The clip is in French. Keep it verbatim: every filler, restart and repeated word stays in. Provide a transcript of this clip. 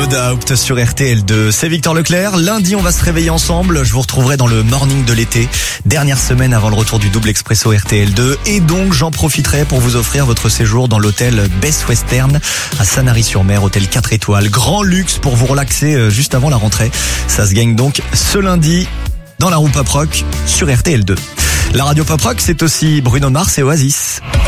Doubt sur R T L deux. C'est Victor Leclerc. Lundi, on va se réveiller ensemble. Je vous retrouverai dans le morning de l'été. Dernière semaine avant le retour du double expresso R T L deux. Et donc, j'en profiterai pour vous offrir votre séjour dans l'hôtel Best Western à Sanary-sur-Mer, hôtel quatre étoiles. Grand luxe pour vous relaxer juste avant la rentrée. Ça se gagne donc ce lundi dans la roue Pop Rock sur R T L deux. La radio Pop Rock, c'est aussi Bruno Mars et Oasis.